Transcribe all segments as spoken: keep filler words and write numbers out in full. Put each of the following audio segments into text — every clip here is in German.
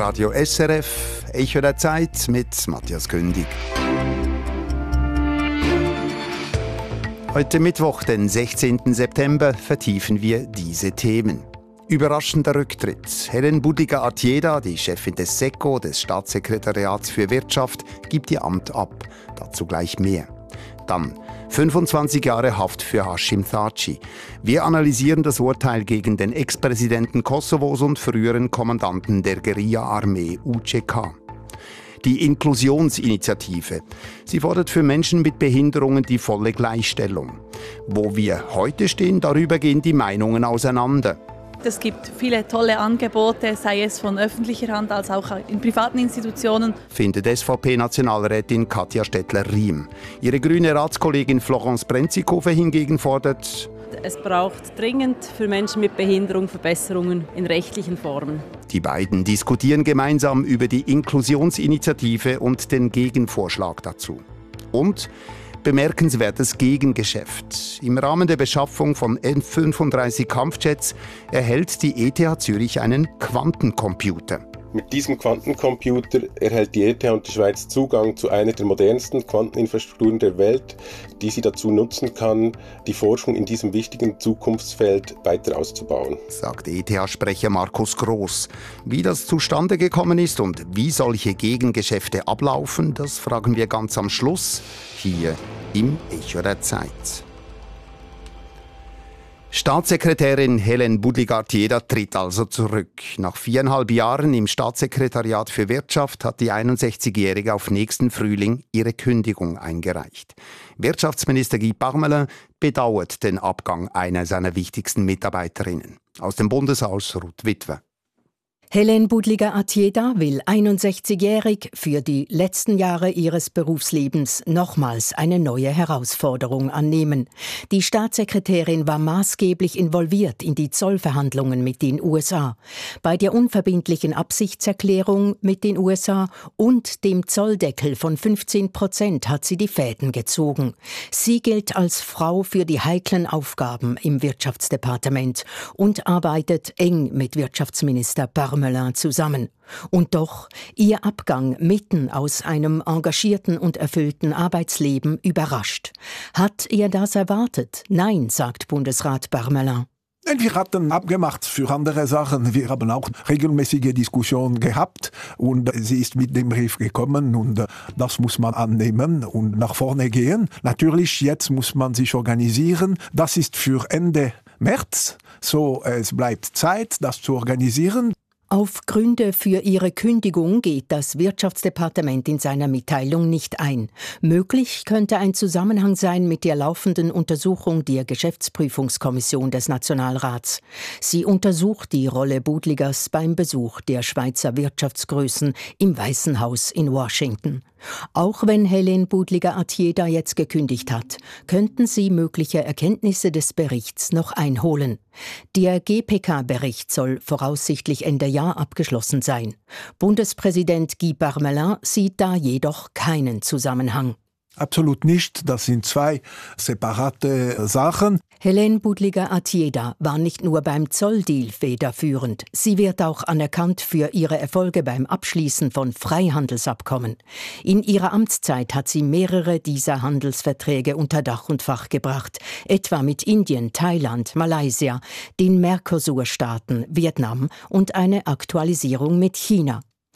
Radio S R F, Echo der Zeit mit Matthias Kündig. Heute Mittwoch, den sechzehnten September, vertiefen wir diese Themen. Überraschender Rücktritt. Helen Budiga-Artieda, die Chefin des SECO, des Staatssekretariats für Wirtschaft, gibt ihr Amt ab. Dazu gleich mehr. Dann fünfundzwanzig Jahre Haft für Hashim Thaçi. Wir analysieren das Urteil gegen den Ex-Präsidenten Kosovos und früheren Kommandanten der Guerilla-Armee U C K. Die Inklusionsinitiative. Sie fordert für Menschen mit Behinderungen die volle Gleichstellung. Wo wir heute stehen, darüber gehen die Meinungen auseinander. Es gibt viele tolle Angebote, sei es von öffentlicher Hand als auch in privaten Institutionen. Findet S V P-Nationalrätin Katja Stettler-Riem. Ihre grüne Ratskollegin Florence Brenzikofer hingegen fordert: Es braucht dringend für Menschen mit Behinderung Verbesserungen in rechtlichen Formen. Die beiden diskutieren gemeinsam über die Inklusionsinitiative und den Gegenvorschlag dazu. Und bemerkenswertes Gegengeschäft. Im Rahmen der Beschaffung von F fünfunddreißig Kampfjets erhält die E T H Zürich einen Quantencomputer. Mit diesem Quantencomputer erhält die E T H und die Schweiz Zugang zu einer der modernsten Quanteninfrastrukturen der Welt, die sie dazu nutzen kann, die Forschung in diesem wichtigen Zukunftsfeld weiter auszubauen, sagt E T H-Sprecher Markus Gross. Wie das zustande gekommen ist und wie solche Gegengeschäfte ablaufen, das fragen wir ganz am Schluss hier im Echo der Zeit. Staatssekretärin Helen Budiga-Artieda tritt also zurück. Nach viereinhalb Jahren im Staatssekretariat für Wirtschaft hat die einundsechzigjährige auf nächsten Frühling ihre Kündigung eingereicht. Wirtschaftsminister Guy Parmelin bedauert den Abgang einer seiner wichtigsten Mitarbeiterinnen. Aus dem Bundeshaus Ruth Witwer. Helen Budiga-Artieda will einundsechzigjährig für die letzten Jahre ihres Berufslebens nochmals eine neue Herausforderung annehmen. Die Staatssekretärin war maßgeblich involviert in die Zollverhandlungen mit den U S A. Bei der unverbindlichen Absichtserklärung mit den U S A und dem Zolldeckel von fünfzehn Prozent hat sie die Fäden gezogen. Sie gilt als Frau für die heiklen Aufgaben im Wirtschaftsdepartement und arbeitet eng mit Wirtschaftsminister Parmelin zusammen. Und doch, ihr Abgang mitten aus einem engagierten und erfüllten Arbeitsleben überrascht. Hat er das erwartet? Nein, sagt Bundesrat Parmelin. Wir hatten abgemacht für andere Sachen. Wir haben auch regelmäßige Diskussionen gehabt und sie ist mit dem Brief gekommen und das muss man annehmen und nach vorne gehen. Natürlich, jetzt muss man sich organisieren. Das ist für Ende März, so es bleibt Zeit, das zu organisieren. Auf Gründe für ihre Kündigung geht das Wirtschaftsdepartement in seiner Mitteilung nicht ein. Möglich könnte ein Zusammenhang sein mit der laufenden Untersuchung der Geschäftsprüfungskommission des Nationalrats. Sie untersucht die Rolle Budigas beim Besuch der Schweizer Wirtschaftsgrößen im Weißen Haus in Washington. Auch wenn Helen Budiga-Artieda jetzt gekündigt hat, könnten sie mögliche Erkenntnisse des Berichts noch einholen. Der G P K-Bericht soll voraussichtlich Ende Jahr abgeschlossen sein. Bundespräsident Guy Parmelin sieht da jedoch keinen Zusammenhang. Absolut nicht, das sind zwei separate Sachen. Helen Budiga-Artieda war nicht nur beim Zolldeal federführend, sie wird auch anerkannt für ihre Erfolge beim Abschließen von Freihandelsabkommen. In ihrer Amtszeit hat sie mehrere dieser Handelsverträge unter Dach und Fach gebracht, etwa mit Indien, Thailand, Malaysia, den Mercosur-Staaten, Vietnam und eine Aktualisierung mit China.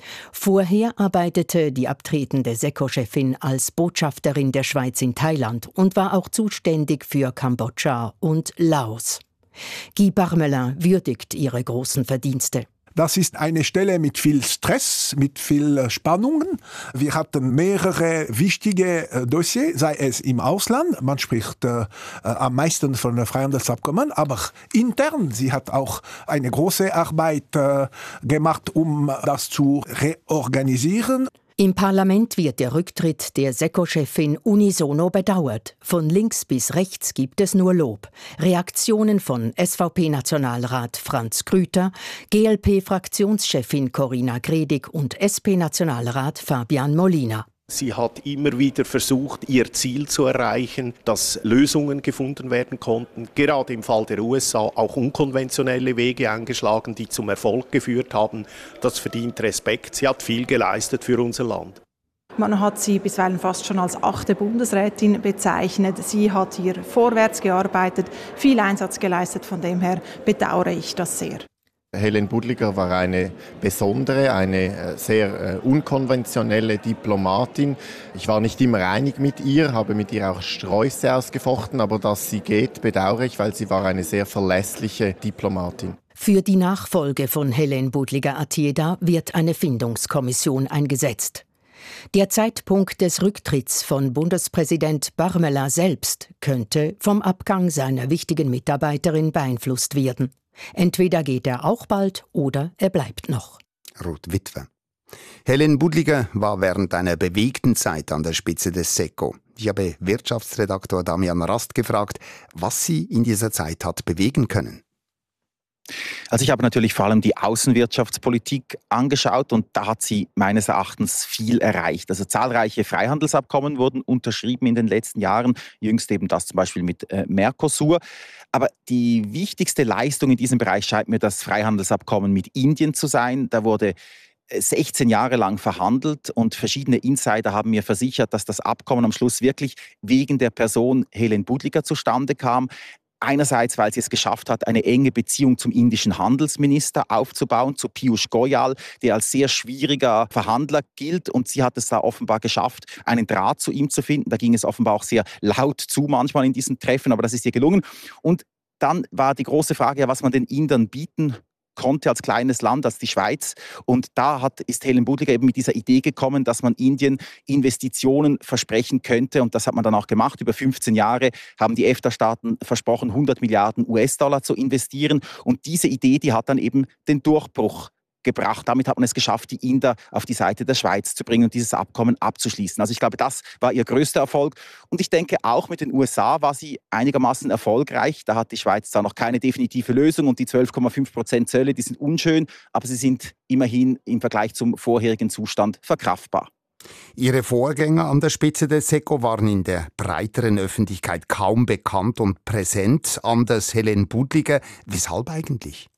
Vorher arbeitete die abtretende SECO-Chefin als Botschafterin der Schweiz in Thailand und war auch zuständig für Kambodscha und Laos. Guy Parmelin würdigt ihre großen Verdienste. Das ist eine Stelle mit viel Stress, mit viel Spannungen. Wir hatten mehrere wichtige Dossiers, sei es im Ausland. Man spricht äh, am meisten von Freihandelsabkommen, aber intern. Sie hat auch eine große Arbeit äh, gemacht, um das zu reorganisieren. Im Parlament wird der Rücktritt der SECO-Chefin unisono bedauert. Von links bis rechts gibt es nur Lob. Reaktionen von S V P-Nationalrat Franz Grüter, G L P-Fraktionschefin Corinna Gredig und S P-Nationalrat Fabian Molina. Sie hat immer wieder versucht, ihr Ziel zu erreichen, dass Lösungen gefunden werden konnten. Gerade im Fall der U S A auch unkonventionelle Wege eingeschlagen, die zum Erfolg geführt haben. Das verdient Respekt. Sie hat viel geleistet für unser Land. Man hat sie bisweilen fast schon als achte Bundesrätin bezeichnet. Sie hat hier vorwärts gearbeitet, viel Einsatz geleistet. Von dem her bedauere ich das sehr. Hélène Budliger war eine besondere, eine sehr unkonventionelle Diplomatin. Ich war nicht immer einig mit ihr, habe mit ihr auch Sträuße ausgefochten, aber dass sie geht, bedauere ich, weil sie war eine sehr verlässliche Diplomatin. Für die Nachfolge von Hélène Budliger-Attieda wird eine Findungskommission eingesetzt. Der Zeitpunkt des Rücktritts von Bundespräsident Barmela selbst könnte vom Abgang seiner wichtigen Mitarbeiterin beeinflusst werden. Entweder geht er auch bald oder er bleibt noch. Ruth Witwe. Hélène Budliger war während einer bewegten Zeit an der Spitze des SECO. Ich habe Wirtschaftsredaktor Damian Rast gefragt, was sie in dieser Zeit hat bewegen können. Also ich habe natürlich vor allem die Außenwirtschaftspolitik angeschaut und da hat sie meines Erachtens viel erreicht. Also zahlreiche Freihandelsabkommen wurden unterschrieben in den letzten Jahren, jüngst eben das zum Beispiel mit äh, Mercosur. Aber die wichtigste Leistung in diesem Bereich scheint mir das Freihandelsabkommen mit Indien zu sein. Da wurde sechzehn Jahre lang verhandelt und verschiedene Insider haben mir versichert, dass das Abkommen am Schluss wirklich wegen der Person Hélène Budliger zustande kam. Einerseits, weil sie es geschafft hat, eine enge Beziehung zum indischen Handelsminister aufzubauen, zu Piyush Goyal, der als sehr schwieriger Verhandler gilt. Und sie hat es da offenbar geschafft, einen Draht zu ihm zu finden. Da ging es offenbar auch sehr laut zu manchmal in diesen Treffen, aber das ist ihr gelungen. Und dann war die große Frage, was man den Indern bieten konnte als kleines Land, als die Schweiz. Und da hat, ist Hélène Budliger eben mit dieser Idee gekommen, dass man Indien Investitionen versprechen könnte. Und das hat man dann auch gemacht. Über fünfzehn Jahre haben die EFTA-Staaten versprochen, hundert Milliarden U S-Dollar zu investieren. Und diese Idee, die hat dann eben den Durchbruch gebracht. Damit hat man es geschafft, die Inder auf die Seite der Schweiz zu bringen und dieses Abkommen abzuschließen. Also ich glaube, das war ihr größter Erfolg. Und ich denke, auch mit den U S A war sie einigermaßen erfolgreich. Da hat die Schweiz zwar noch keine definitive Lösung und die zwölf Komma fünf Prozent Zölle, die sind unschön, aber sie sind immerhin im Vergleich zum vorherigen Zustand verkraftbar. Ihre Vorgänger an der Spitze des SECO waren in der breiteren Öffentlichkeit kaum bekannt und präsent. Anders Hélène Budliger. Weshalb eigentlich?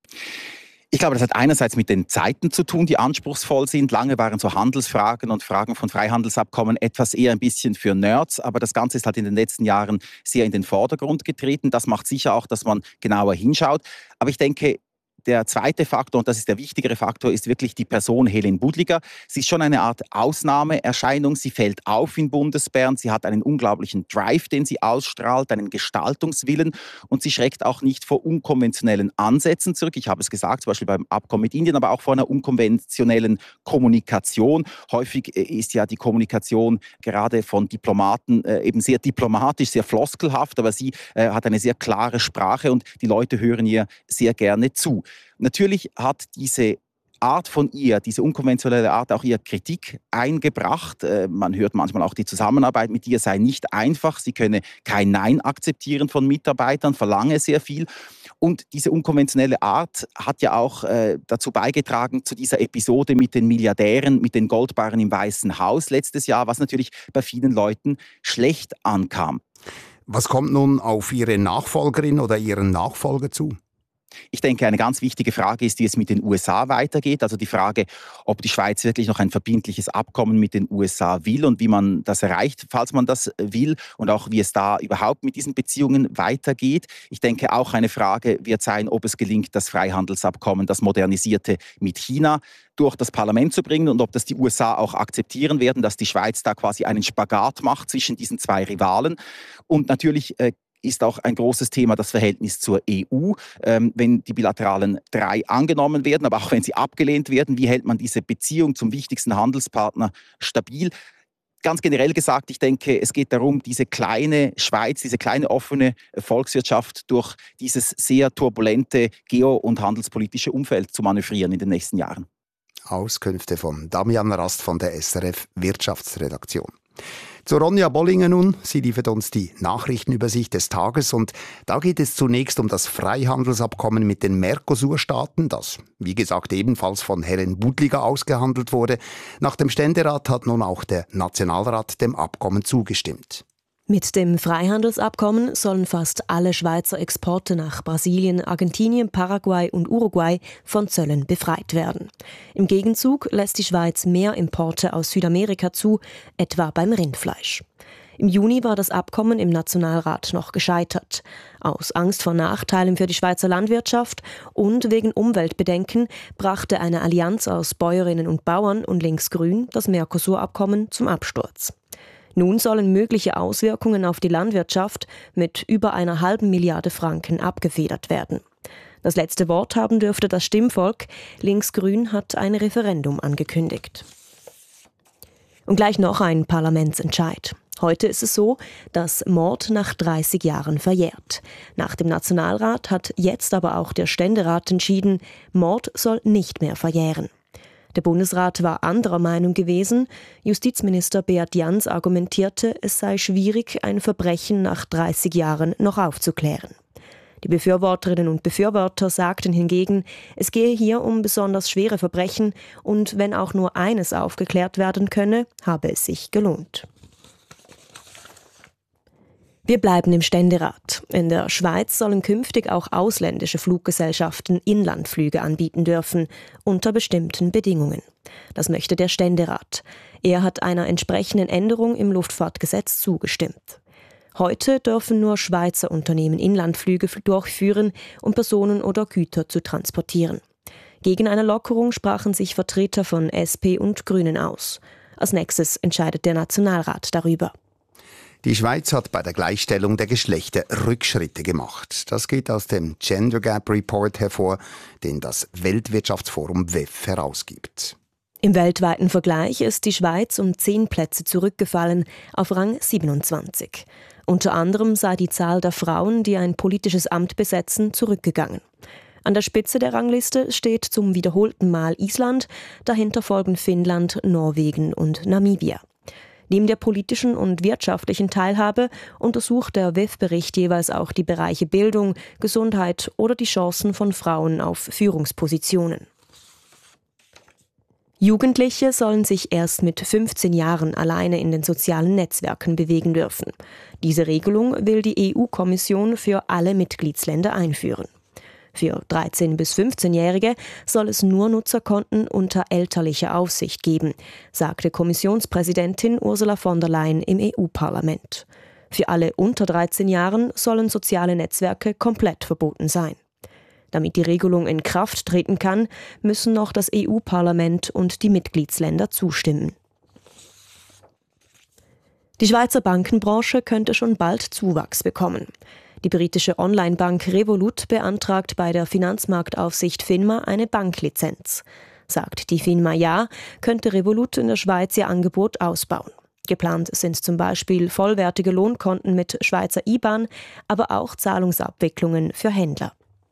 Ich glaube, das hat einerseits mit den Zeiten zu tun, die anspruchsvoll sind. Lange waren so Handelsfragen und Fragen von Freihandelsabkommen etwas eher ein bisschen für Nerds. Aber das Ganze ist halt in den letzten Jahren sehr in den Vordergrund getreten. Das macht sicher auch, dass man genauer hinschaut. Aber ich denke, der zweite Faktor, und das ist der wichtigere Faktor, ist wirklich die Person Hélène Budliger. Sie ist schon eine Art Ausnahmeerscheinung. Sie fällt auf in Bundesbern. Sie hat einen unglaublichen Drive, den sie ausstrahlt, einen Gestaltungswillen. Und sie schreckt auch nicht vor unkonventionellen Ansätzen zurück. Ich habe es gesagt, zum Beispiel beim Abkommen mit Indien, aber auch vor einer unkonventionellen Kommunikation. Häufig ist ja die Kommunikation gerade von Diplomaten eben sehr diplomatisch, sehr floskelhaft. Aber sie hat eine sehr klare Sprache und die Leute hören ihr sehr gerne zu. Natürlich hat diese Art von ihr, diese unkonventionelle Art, auch ihr Kritik eingebracht. Man hört manchmal auch, die Zusammenarbeit mit ihr sei nicht einfach. Sie könne kein Nein akzeptieren von Mitarbeitern, verlange sehr viel. Und diese unkonventionelle Art hat ja auch äh, dazu beigetragen, zu dieser Episode mit den Milliardären, mit den Goldbarren im Weißen Haus letztes Jahr, was natürlich bei vielen Leuten schlecht ankam. Was kommt nun auf Ihre Nachfolgerin oder Ihren Nachfolger zu? Ich denke, eine ganz wichtige Frage ist, wie es mit den U S A weitergeht. Also die Frage, ob die Schweiz wirklich noch ein verbindliches Abkommen mit den U S A will und wie man das erreicht, falls man das will, und auch wie es da überhaupt mit diesen Beziehungen weitergeht. Ich denke, auch eine Frage wird sein, ob es gelingt, das Freihandelsabkommen, das modernisierte mit China, durch das Parlament zu bringen und ob das die U S A auch akzeptieren werden, dass die Schweiz da quasi einen Spagat macht zwischen diesen zwei Rivalen. Und natürlich äh, ist auch ein großes Thema das Verhältnis zur E U. Ähm, wenn die bilateralen drei angenommen werden, aber auch wenn sie abgelehnt werden, wie hält man diese Beziehung zum wichtigsten Handelspartner stabil? Ganz generell gesagt, ich denke, es geht darum, diese kleine Schweiz, diese kleine offene Volkswirtschaft durch dieses sehr turbulente geo- und handelspolitische Umfeld zu manövrieren in den nächsten Jahren. Auskünfte von Damian Rast von der S R F Wirtschaftsredaktion. Zu Ronja Bollinger nun. Sie liefert uns die Nachrichtenübersicht des Tages und da geht es zunächst um das Freihandelsabkommen mit den Mercosur-Staaten, das, wie gesagt, ebenfalls von Helen Budliger ausgehandelt wurde. Nach dem Ständerat hat nun auch der Nationalrat dem Abkommen zugestimmt. Mit dem Freihandelsabkommen sollen fast alle Schweizer Exporte nach Brasilien, Argentinien, Paraguay und Uruguay von Zöllen befreit werden. Im Gegenzug lässt die Schweiz mehr Importe aus Südamerika zu, etwa beim Rindfleisch. Im Juni war das Abkommen im Nationalrat noch gescheitert. Aus Angst vor Nachteilen für die Schweizer Landwirtschaft und wegen Umweltbedenken brachte eine Allianz aus Bäuerinnen und Bauern und Linksgrün das Mercosur-Abkommen zum Absturz. Nun sollen mögliche Auswirkungen auf die Landwirtschaft mit über einer halben Milliarde Franken abgefedert werden. Das letzte Wort haben dürfte das Stimmvolk. Linksgrün hat ein Referendum angekündigt. Und gleich noch ein Parlamentsentscheid. Heute ist es so, dass Mord nach dreißig Jahren verjährt. Nach dem Nationalrat hat jetzt aber auch der Ständerat entschieden, Mord soll nicht mehr verjähren. Der Bundesrat war anderer Meinung gewesen. Justizminister Beat Jans argumentierte, es sei schwierig, ein Verbrechen nach dreißig Jahren noch aufzuklären. Die Befürworterinnen und Befürworter sagten hingegen, es gehe hier um besonders schwere Verbrechen und wenn auch nur eines aufgeklärt werden könne, habe es sich gelohnt. Wir bleiben im Ständerat. In der Schweiz sollen künftig auch ausländische Fluggesellschaften Inlandflüge anbieten dürfen, unter bestimmten Bedingungen. Das möchte der Ständerat. Er hat einer entsprechenden Änderung im Luftfahrtgesetz zugestimmt. Heute dürfen nur Schweizer Unternehmen Inlandflüge durchführen, um Personen oder Güter zu transportieren. Gegen eine Lockerung sprachen sich Vertreter von S P und Grünen aus. Als nächstes entscheidet der Nationalrat darüber. Die Schweiz hat bei der Gleichstellung der Geschlechter Rückschritte gemacht. Das geht aus dem Gender Gap Report hervor, den das Weltwirtschaftsforum W E F herausgibt. Im weltweiten Vergleich ist die Schweiz um zehn Plätze zurückgefallen, auf Rang siebenundzwanzig. Unter anderem sei die Zahl der Frauen, die ein politisches Amt besetzen, zurückgegangen. An der Spitze der Rangliste steht zum wiederholten Mal Island, dahinter folgen Finnland, Norwegen und Namibia. Neben der politischen und wirtschaftlichen Teilhabe untersucht der W E F-Bericht jeweils auch die Bereiche Bildung, Gesundheit oder die Chancen von Frauen auf Führungspositionen. Jugendliche sollen sich erst mit fünfzehn Jahren alleine in den sozialen Netzwerken bewegen dürfen. Diese Regelung will die E U-Kommission für alle Mitgliedsländer einführen. Für dreizehn- bis fünfzehnjährige soll es nur Nutzerkonten unter elterlicher Aufsicht geben, sagte Kommissionspräsidentin Ursula von der Leyen im E U-Parlament. Für alle unter dreizehn Jahren sollen soziale Netzwerke komplett verboten sein. Damit die Regelung in Kraft treten kann, müssen noch das E U-Parlament und die Mitgliedsländer zustimmen. Die Schweizer Bankenbranche könnte schon bald Zuwachs bekommen. Die britische Online-Bank Revolut beantragt bei der Finanzmarktaufsicht FINMA eine Banklizenz. Sagt die FINMA ja, könnte Revolut in der Schweiz ihr Angebot ausbauen. Geplant sind zum Beispiel vollwertige Lohnkonten mit Schweizer I B A N, aber auch Zahlungsabwicklungen für Händler.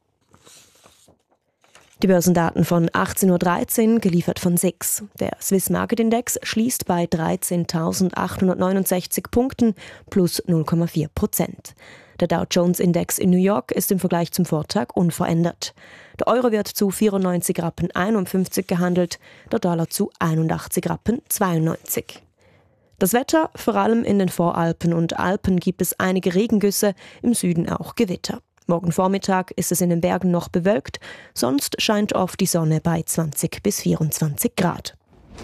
Die Börsendaten von achtzehn Uhr dreizehn, geliefert von S I X. Der Swiss Market Index schließt bei dreizehntausendachthundertneunundsechzig Punkten plus null Komma vier Prozent. Der Dow Jones Index in New York ist im Vergleich zum Vortag unverändert. Der Euro wird zu vierundneunzig Rappen einundfünfzig gehandelt, der Dollar zu einundachtzig Rappen zweiundneunzig. Das Wetter, vor allem in den Voralpen und Alpen gibt es einige Regengüsse, im Süden auch Gewitter. Morgen Vormittag ist es in den Bergen noch bewölkt, sonst scheint oft die Sonne bei zwanzig bis vierundzwanzig Grad.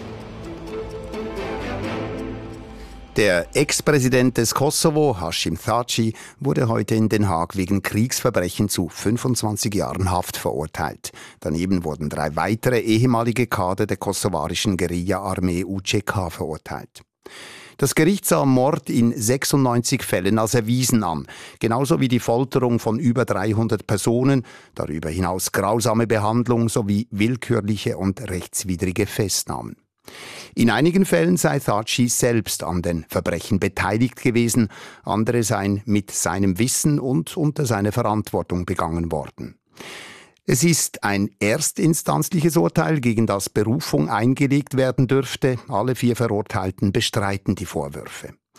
Der Ex-Präsident des Kosovo, Hashim Thaçi, wurde heute in Den Haag wegen Kriegsverbrechen zu fünfundzwanzig Jahren Haft verurteilt. Daneben wurden drei weitere ehemalige Kader der kosovarischen Guerilla-Armee U C K verurteilt. Das Gericht sah Mord in sechsundneunzig Fällen als erwiesen an, genauso wie die Folterung von über dreihundert Personen, darüber hinaus grausame Behandlung sowie willkürliche und rechtswidrige Festnahmen. In einigen Fällen sei Thaçi selbst an den Verbrechen beteiligt gewesen, andere seien mit seinem Wissen und unter seiner Verantwortung begangen worden. Es ist ein erstinstanzliches Urteil, gegen das Berufung eingelegt werden dürfte. Alle vier Verurteilten bestreiten die Vorwürfe.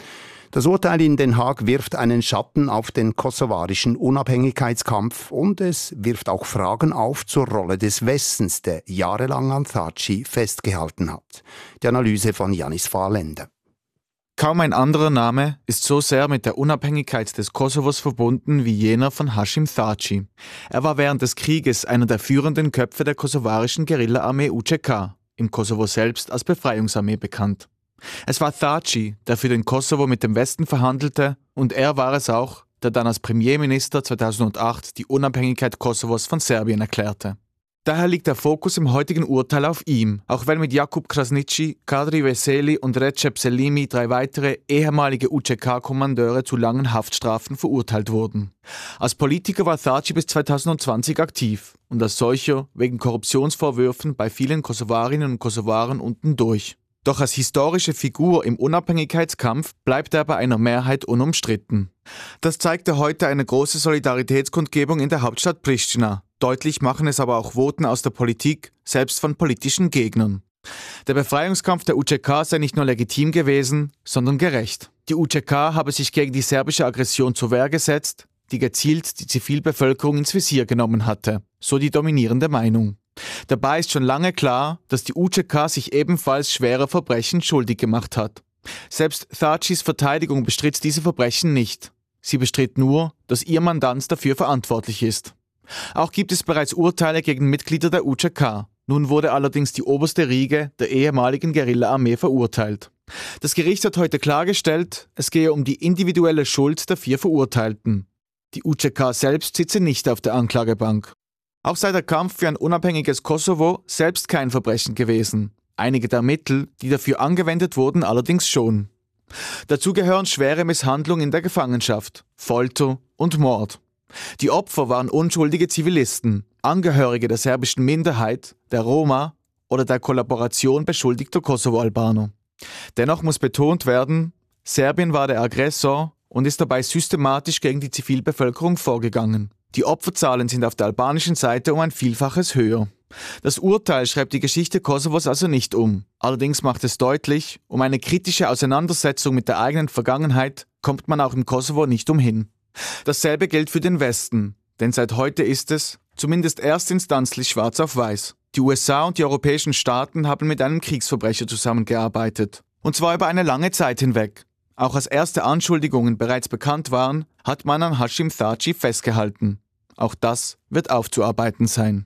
Das Urteil in Den Haag wirft einen Schatten auf den kosovarischen Unabhängigkeitskampf und es wirft auch Fragen auf zur Rolle des Westens, der jahrelang an Thaçi festgehalten hat. Die Analyse von Janis Fahrländer. Kaum ein anderer Name ist so sehr mit der Unabhängigkeit des Kosovos verbunden wie jener von Haşim Thaçi. Er war während des Krieges einer der führenden Köpfe der kosovarischen Guerilla-Armee U C K, im Kosovo selbst als Befreiungsarmee bekannt. Es war Thaçi, der für den Kosovo mit dem Westen verhandelte, und er war es auch, der dann als Premierminister zweitausendacht die Unabhängigkeit Kosovos von Serbien erklärte. Daher liegt der Fokus im heutigen Urteil auf ihm, auch wenn mit Jakub Krasniqi, Kadri Veseli und Recep Selimi drei weitere ehemalige U C K-Kommandeure zu langen Haftstrafen verurteilt wurden. Als Politiker war Thaçi bis zweitausendzwanzig aktiv und als solcher wegen Korruptionsvorwürfen bei vielen Kosovarinnen und Kosovaren unten durch. Doch als historische Figur im Unabhängigkeitskampf bleibt er bei einer Mehrheit unumstritten. Das zeigte heute eine große Solidaritätskundgebung in der Hauptstadt Pristina. Deutlich machen es aber auch Voten aus der Politik, selbst von politischen Gegnern. Der Befreiungskampf der U C K sei nicht nur legitim gewesen, sondern gerecht. Die U C K habe sich gegen die serbische Aggression zur Wehr gesetzt, die gezielt die Zivilbevölkerung ins Visier genommen hatte, so die dominierende Meinung. Dabei ist schon lange klar, dass die U C K sich ebenfalls schwerer Verbrechen schuldig gemacht hat. Selbst Thaçis Verteidigung bestritt diese Verbrechen nicht. Sie bestritt nur, dass ihr Mandant dafür verantwortlich ist. Auch gibt es bereits Urteile gegen Mitglieder der U C K. Nun wurde allerdings die oberste Riege der ehemaligen Guerilla-Armee verurteilt. Das Gericht hat heute klargestellt, es gehe um die individuelle Schuld der vier Verurteilten. Die U C K selbst sitze nicht auf der Anklagebank. Auch sei der Kampf für ein unabhängiges Kosovo selbst kein Verbrechen gewesen. Einige der Mittel, die dafür angewendet wurden, allerdings schon. Dazu gehören schwere Misshandlungen in der Gefangenschaft, Folter und Mord. Die Opfer waren unschuldige Zivilisten, Angehörige der serbischen Minderheit, der Roma oder der Kollaboration beschuldigter Kosovo-Albaner. Dennoch muss betont werden, Serbien war der Aggressor und ist dabei systematisch gegen die Zivilbevölkerung vorgegangen. Die Opferzahlen sind auf der albanischen Seite um ein Vielfaches höher. Das Urteil schreibt die Geschichte Kosovos also nicht um. Allerdings macht es deutlich, um eine kritische Auseinandersetzung mit der eigenen Vergangenheit kommt man auch im Kosovo nicht umhin. Dasselbe gilt für den Westen, denn seit heute ist es, zumindest erstinstanzlich schwarz auf weiß. Die U S A und die europäischen Staaten haben mit einem Kriegsverbrecher zusammengearbeitet. Und zwar über eine lange Zeit hinweg. Auch als erste Anschuldigungen bereits bekannt waren, hat man an Haşim Thaçi festgehalten. Auch das wird aufzuarbeiten sein.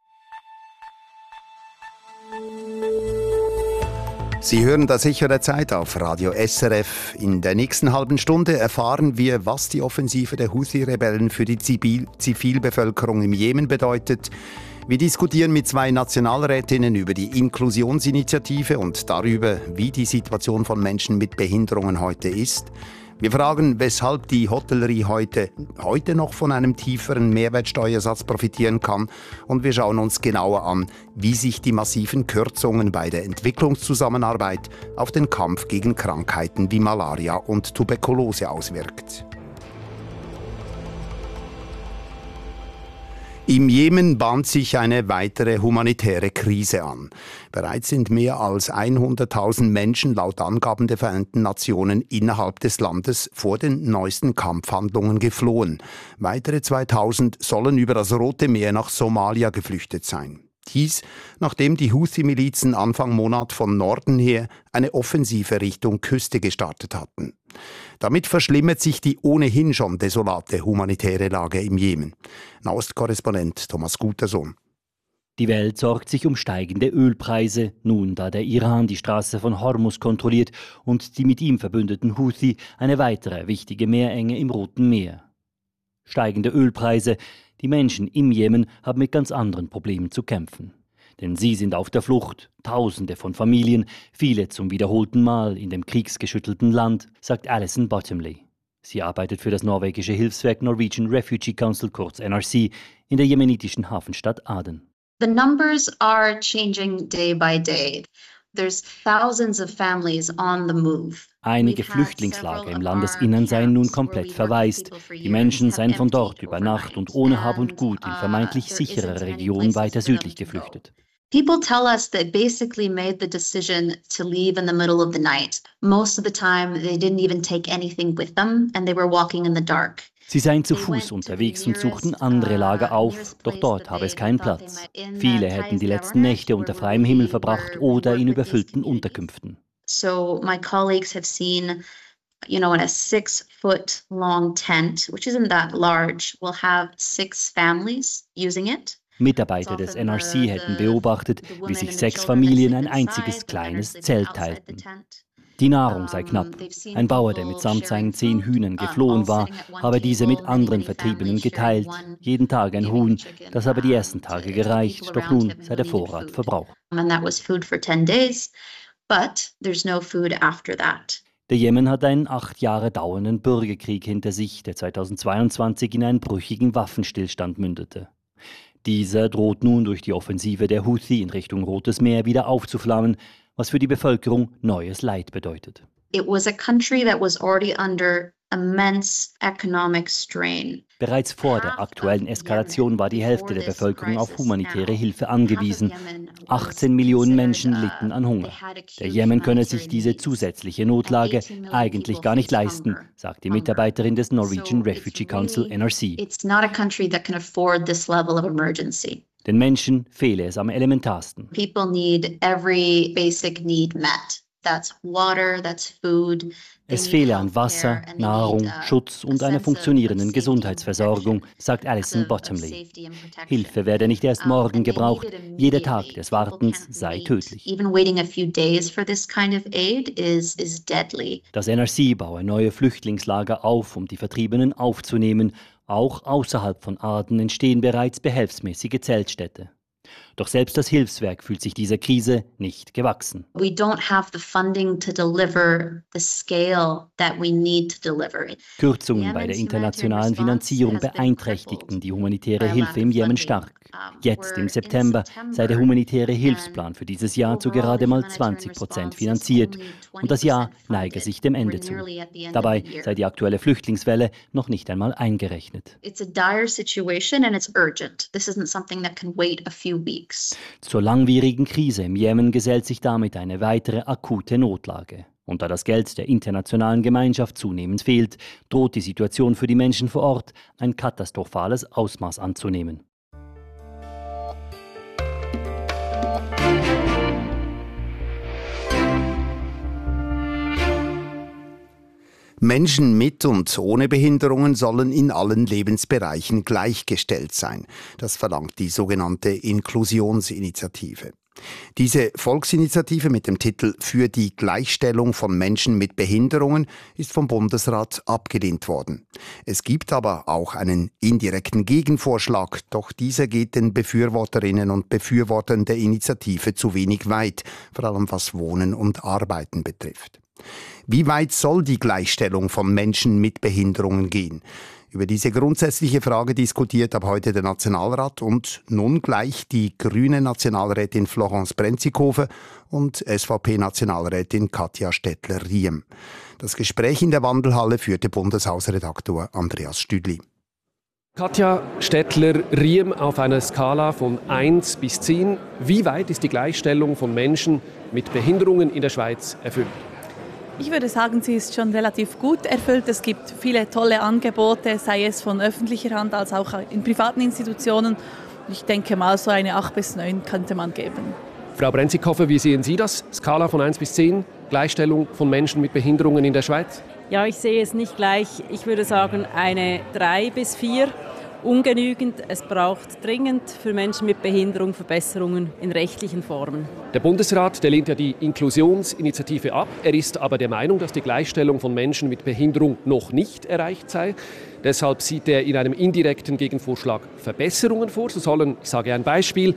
Sie hören das Echo der Zeit auf Radio S R F. In der nächsten halben Stunde erfahren wir, was die Offensive der Houthi-Rebellen für die Zivil- Zivilbevölkerung im Jemen bedeutet. Wir diskutieren mit zwei Nationalrätinnen über die Inklusionsinitiative und darüber, wie die Situation von Menschen mit Behinderungen heute ist. Wir fragen, weshalb die Hotellerie heute, heute noch von einem tieferen Mehrwertsteuersatz profitieren kann. Und wir schauen uns genauer an, wie sich die massiven Kürzungen bei der Entwicklungszusammenarbeit auf den Kampf gegen Krankheiten wie Malaria und Tuberkulose auswirkt. Im Jemen bahnt sich eine weitere humanitäre Krise an. Bereits sind mehr als hunderttausend Menschen laut Angaben der Vereinten Nationen innerhalb des Landes vor den neuesten Kampfhandlungen geflohen. Weitere zweitausend sollen über das Rote Meer nach Somalia geflüchtet sein. Dies, nachdem die Houthi-Milizen Anfang Monat von Norden her eine Offensive Richtung Küste gestartet hatten. Damit verschlimmert sich die ohnehin schon desolate humanitäre Lage im Jemen. Nahostkorrespondent Thomas Gutersohn. Die Welt sorgt sich um steigende Ölpreise, nun da der Iran die Straße von Hormuz kontrolliert und die mit ihm verbündeten Houthi eine weitere wichtige Meerenge im Roten Meer. Steigende Ölpreise. Die Menschen im Jemen haben mit ganz anderen Problemen zu kämpfen. Denn sie sind auf der Flucht, Tausende von Familien, viele zum wiederholten Mal in dem kriegsgeschüttelten Land, sagt Alison Bottomley. Sie arbeitet für das norwegische Hilfswerk Norwegian Refugee Council, kurz N R C, in der jemenitischen Hafenstadt Aden. The numbers are changing day by day. There's thousands of families on the move. Einige Flüchtlingslager im Landesinnern seien nun komplett verwaist. Die Menschen seien von dort über Nacht und ohne Hab und Gut in vermeintlich sichere Regionen weiter südlich geflüchtet. People tell us they basically made the decision to leave in the middle of the night. Most of the time they didn't even take anything with them and they were walking in the dark. Sie seien zu Fuß unterwegs und suchten andere Lager auf, doch dort habe es keinen Platz. Viele hätten die letzten Nächte unter freiem Himmel verbracht oder in überfüllten Unterkünften. So my colleagues have seen, you know, in a six foot long tent, which isn't that large, will have six families using it. Mitarbeiter des N R C hätten beobachtet, wie sich sechs Familien ein einziges kleines Zelt teilten. Die Nahrung sei knapp. Ein Bauer, der mitsamt seinen zehn Hühnern geflohen war, habe diese mit anderen Vertriebenen geteilt. Jeden Tag ein Huhn. Das habe die ersten Tage gereicht, doch nun sei der Vorrat verbraucht. Der Jemen hat einen acht Jahre dauernden Bürgerkrieg hinter sich, der zweitausendzweiundzwanzig in einen brüchigen Waffenstillstand mündete. Dieser droht nun durch die Offensive der Houthi in Richtung Rotes Meer wieder aufzuflammen, was für die Bevölkerung neues Leid bedeutet. It was a country that was already under immense economic strain. Bereits vor der aktuellen Eskalation war die Hälfte der Bevölkerung auf humanitäre Hilfe angewiesen. achtzehn Millionen Menschen litten an Hunger. Der Jemen könne sich diese zusätzliche Notlage eigentlich gar nicht leisten, sagt die Mitarbeiterin des Norwegian Refugee Council N R C. It's not a country that can afford this level of emergency. Den Menschen fehle es am elementarsten. People need every basic need met. That's water, that's food. Es fehle an Wasser, Nahrung, Schutz und einer funktionierenden Gesundheitsversorgung, sagt Alison Bottomley. Hilfe werde nicht erst morgen gebraucht, jeder Tag des Wartens sei tödlich. Das N R C baue neue Flüchtlingslager auf, um die Vertriebenen aufzunehmen. Auch außerhalb von Aden entstehen bereits behelfsmäßige Zeltstädte. Doch selbst das Hilfswerk fühlt sich dieser Krise nicht gewachsen. We don't have the funding to deliver the scale that we need to deliver. Kürzungen bei der internationalen Finanzierung beeinträchtigten die humanitäre Hilfe im Jemen stark. Jetzt im September sei der humanitäre Hilfsplan für dieses Jahr zu gerade mal zwanzig Prozent finanziert und das Jahr neige sich dem Ende zu. Dabei sei die aktuelle Flüchtlingswelle noch nicht einmal eingerechnet. It's a dire situation and it's urgent. This isn't something that can wait a few weeks. Zur langwierigen Krise im Jemen gesellt sich damit eine weitere akute Notlage. Und da das Geld der internationalen Gemeinschaft zunehmend fehlt, droht die Situation für die Menschen vor Ort ein katastrophales Ausmaß anzunehmen. Menschen mit und ohne Behinderungen sollen in allen Lebensbereichen gleichgestellt sein. Das verlangt die sogenannte Inklusionsinitiative. Diese Volksinitiative mit dem Titel Für die Gleichstellung von Menschen mit Behinderungen ist vom Bundesrat abgelehnt worden. Es gibt aber auch einen indirekten Gegenvorschlag, doch dieser geht den Befürworterinnen und Befürwortern der Initiative zu wenig weit, vor allem was Wohnen und Arbeiten betrifft. Wie weit soll die Gleichstellung von Menschen mit Behinderungen gehen? Über diese grundsätzliche Frage diskutiert ab heute der Nationalrat und nun gleich die grüne Nationalrätin Florence Brenzikofer und S V P-Nationalrätin Katja Stettler-Riem. Das Gespräch in der Wandelhalle führte Bundeshausredaktor Andreas Stüdli. Katja Stettler-Riem, auf einer Skala von eins bis zehn, wie weit ist die Gleichstellung von Menschen mit Behinderungen in der Schweiz erfüllt? Ich würde sagen, sie ist schon relativ gut erfüllt. Es gibt viele tolle Angebote, sei es von öffentlicher Hand als auch in privaten Institutionen. Ich denke mal, so eine acht bis neun könnte man geben. Frau Brenzikofer, wie sehen Sie das? Skala von eins bis zehn, Gleichstellung von Menschen mit Behinderungen in der Schweiz? Ja, ich sehe es nicht gleich. Ich würde sagen eine drei bis vier. Ungenügend. Es braucht dringend für Menschen mit Behinderung Verbesserungen in rechtlichen Formen. Der Bundesrat, der lehnt ja die Inklusionsinitiative ab. Er ist aber der Meinung, dass die Gleichstellung von Menschen mit Behinderung noch nicht erreicht sei. Deshalb sieht er in einem indirekten Gegenvorschlag Verbesserungen vor. So sollen, ich sage ein Beispiel,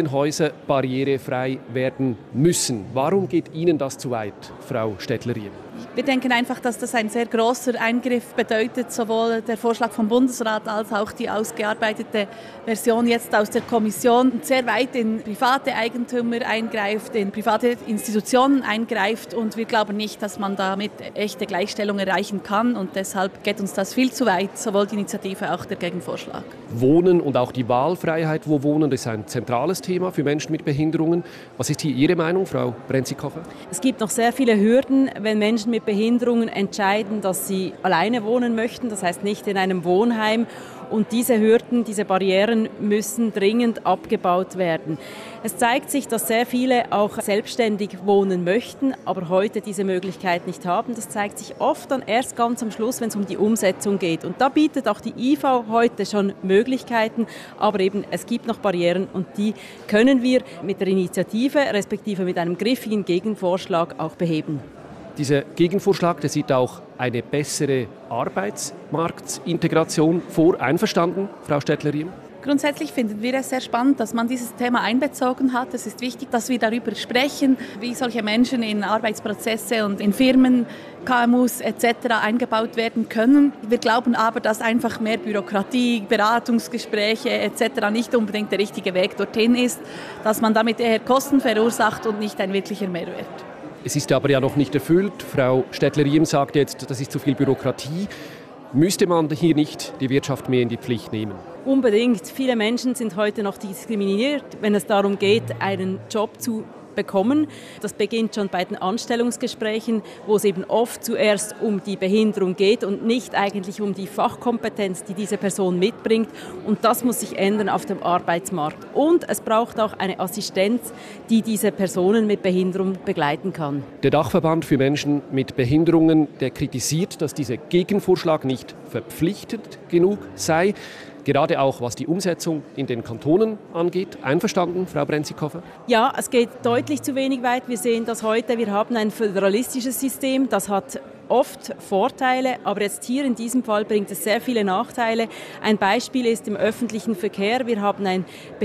Mehrfamilienhäuser barrierefrei werden müssen. Warum geht Ihnen das zu weit, Frau Stettler-Riem? Wir denken einfach, dass das ein sehr großer Eingriff bedeutet, sowohl der Vorschlag vom Bundesrat als auch die ausgearbeitete Version jetzt aus der Kommission sehr weit in private Eigentümer eingreift, in private Institutionen eingreift und wir glauben nicht, dass man damit echte Gleichstellung erreichen kann und deshalb geht uns das viel zu weit, sowohl die Initiative als auch der Gegenvorschlag. Wohnen und auch die Wahlfreiheit, wo wohnen, das ist ein zentrales Thema für Menschen mit Behinderungen. Was ist hier Ihre Meinung, Frau Brenzikofer? Es gibt noch sehr viele Hürden, wenn Menschen mit Behinderungen entscheiden, dass sie alleine wohnen möchten, das heißt nicht in einem Wohnheim. Und diese Hürden, diese Barrieren müssen dringend abgebaut werden. Es zeigt sich, dass sehr viele auch selbstständig wohnen möchten, aber heute diese Möglichkeit nicht haben. Das zeigt sich oft dann erst ganz am Schluss, wenn es um die Umsetzung geht. Und da bietet auch die I V heute schon Möglichkeiten, aber eben es gibt noch Barrieren und die können wir mit der Initiative, respektive mit einem griffigen Gegenvorschlag auch beheben. Dieser Gegenvorschlag, der sieht auch eine bessere Arbeitsmarktintegration vor. Einverstanden, Frau Stettler-Riem? Grundsätzlich finden wir es sehr spannend, dass man dieses Thema einbezogen hat. Es ist wichtig, dass wir darüber sprechen, wie solche Menschen in Arbeitsprozesse und in Firmen, K M Us et cetera eingebaut werden können. Wir glauben aber, dass einfach mehr Bürokratie, Beratungsgespräche et cetera nicht unbedingt der richtige Weg dorthin ist, dass man damit eher Kosten verursacht und nicht ein wirklicher Mehrwert. Es ist aber ja noch nicht erfüllt. Frau Stettler-Riem sagt jetzt, das ist zu viel Bürokratie. Müsste man hier nicht die Wirtschaft mehr in die Pflicht nehmen? Unbedingt. Viele Menschen sind heute noch diskriminiert, wenn es darum geht, einen Job zu bekommen. Das beginnt schon bei den Anstellungsgesprächen, wo es eben oft zuerst um die Behinderung geht und nicht eigentlich um die Fachkompetenz, die diese Person mitbringt. Und das muss sich ändern auf dem Arbeitsmarkt. Und es braucht auch eine Assistenz, die diese Personen mit Behinderung begleiten kann. Der Dachverband für Menschen mit Behinderungen, der kritisiert, dass dieser Gegenvorschlag nicht verpflichtend genug sei. Gerade auch was die Umsetzung in den Kantonen angeht. Einverstanden, Frau Brenzikofer? Ja, es geht deutlich zu wenig weit. Wir sehen das heute. Wir haben ein föderalistisches System, das hat oft Vorteile, aber jetzt hier in diesem Fall bringt es sehr viele Nachteile. Ein Beispiel ist im öffentlichen Verkehr. Wir haben ein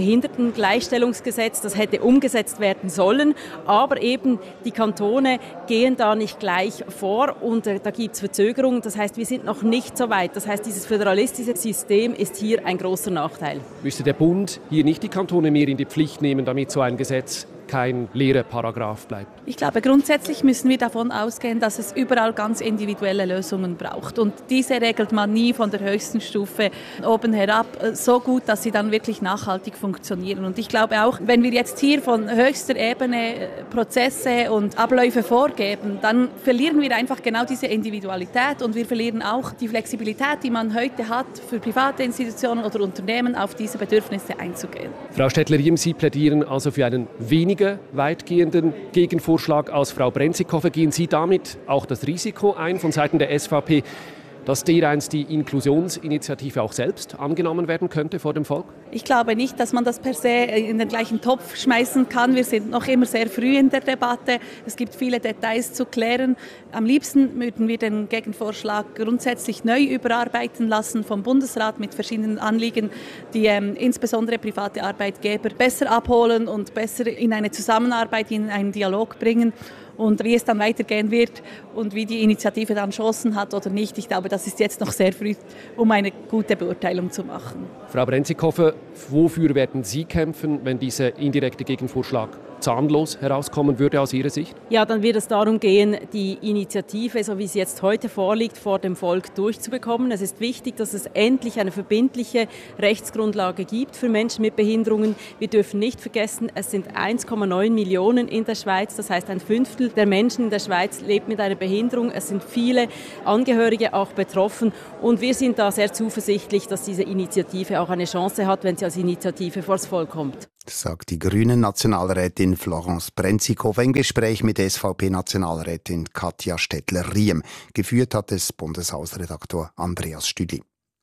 Behindertengleichstellungsgesetz, das hätte umgesetzt werden sollen, aber eben die Kantone gehen da nicht gleich vor und äh, da gibt es Verzögerungen. Das heißt, wir sind noch nicht so weit. Das heißt, dieses föderalistische System ist hier ein großer Nachteil. Müsste der Bund hier nicht die Kantone mehr in die Pflicht nehmen, damit so ein Gesetz kein leerer Paragraph bleibt? Ich glaube, grundsätzlich müssen wir davon ausgehen, dass es überall ganz individuelle Lösungen braucht. Und diese regelt man nie von der höchsten Stufe oben herab so gut, dass sie dann wirklich nachhaltig funktionieren. Und ich glaube auch, wenn wir jetzt hier von höchster Ebene Prozesse und Abläufe vorgeben, dann verlieren wir einfach genau diese Individualität und wir verlieren auch die Flexibilität, die man heute hat, für private Institutionen oder Unternehmen auf diese Bedürfnisse einzugehen. Frau Stettler-Riem, Sie plädieren also für einen weniger weitgehenden Gegenvorschlag als Frau Brenzikofer. Gehen Sie damit auch das Risiko ein von Seiten der S V P, dass dereinst die Inklusionsinitiative auch selbst angenommen werden könnte vor dem Volk? Ich glaube nicht, dass man das per se in den gleichen Topf schmeißen kann. Wir sind noch immer sehr früh in der Debatte. Es gibt viele Details zu klären. Am liebsten würden wir den Gegenvorschlag grundsätzlich neu überarbeiten lassen vom Bundesrat mit verschiedenen Anliegen, die ähm, insbesondere private Arbeitgeber besser abholen und besser in eine Zusammenarbeit, in einen Dialog bringen. Und wie es dann weitergehen wird und wie die Initiative dann Chancen hat oder nicht, ich glaube, das ist jetzt noch sehr früh, um eine gute Beurteilung zu machen. Frau Brenzikofer, wofür werden Sie kämpfen, wenn dieser indirekte Gegenvorschlag zahnlos herauskommen würde aus Ihrer Sicht? Ja, dann wird es darum gehen, die Initiative, so wie sie jetzt heute vorliegt, vor dem Volk durchzubekommen. Es ist wichtig, dass es endlich eine verbindliche Rechtsgrundlage gibt für Menschen mit Behinderungen. Wir dürfen nicht vergessen, es sind eins Komma neun Millionen in der Schweiz. Das heißt, ein Fünftel der Menschen in der Schweiz lebt mit einer Behinderung. Es sind viele Angehörige auch betroffen. Und wir sind da sehr zuversichtlich, dass diese Initiative auch eine Chance hat, wenn sie als Initiative vors Volk kommt. Das sagt die grüne Nationalrätin Florence Brenzikofer im Gespräch mit S V P-Nationalrätin Katja Stettler-Riem. Geführt hat es Bundeshausredaktor Andreas Stüdi.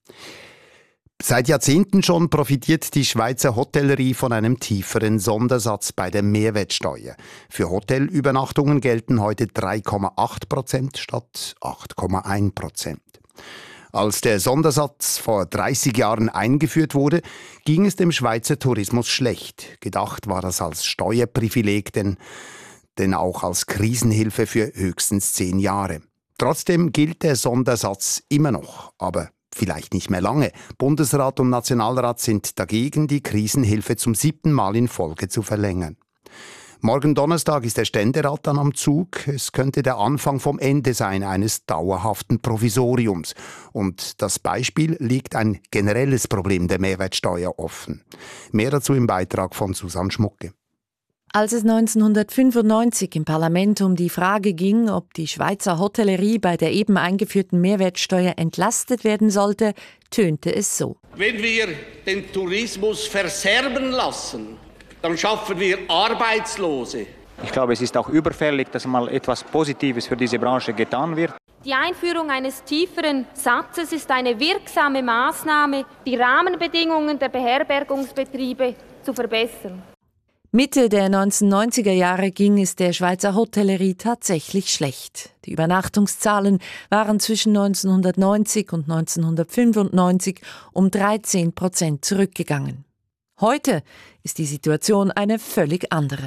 Seit Jahrzehnten schon profitiert die Schweizer Hotellerie von einem tieferen Sondersatz bei der Mehrwertsteuer. Für Hotelübernachtungen gelten heute drei Komma acht Prozent statt acht Komma eins Prozent. Als der Sondersatz vor dreißig Jahren eingeführt wurde, ging es dem Schweizer Tourismus schlecht. Gedacht war das als Steuerprivileg, denn denn auch als Krisenhilfe für höchstens zehn Jahre. Trotzdem gilt der Sondersatz immer noch, aber vielleicht nicht mehr lange. Bundesrat und Nationalrat sind dagegen, die Krisenhilfe zum siebten Mal in Folge zu verlängern. Morgen Donnerstag ist der Ständerat dann am Zug. Es könnte der Anfang vom Ende sein eines dauerhaften Provisoriums. Und das Beispiel liegt ein generelles Problem der Mehrwertsteuer offen. Mehr dazu im Beitrag von Susanne Schmucke. Als es neunzehnhundertfünfundneunzig im Parlament um die Frage ging, ob die Schweizer Hotellerie bei der eben eingeführten Mehrwertsteuer entlastet werden sollte, tönte es so. Wenn wir den Tourismus verserben lassen, dann schaffen wir Arbeitslose. Ich glaube, es ist auch überfällig, dass mal etwas Positives für diese Branche getan wird. Die Einführung eines tieferen Satzes ist eine wirksame Maßnahme, die Rahmenbedingungen der Beherbergungsbetriebe zu verbessern. Mitte der neunzehnhundertneunziger Jahre ging es der Schweizer Hotellerie tatsächlich schlecht. Die Übernachtungszahlen waren zwischen neunzehnhundertneunzig und neunzehnhundertfünfundneunzig um dreizehn Prozent zurückgegangen. Heute ist die Situation eine völlig andere.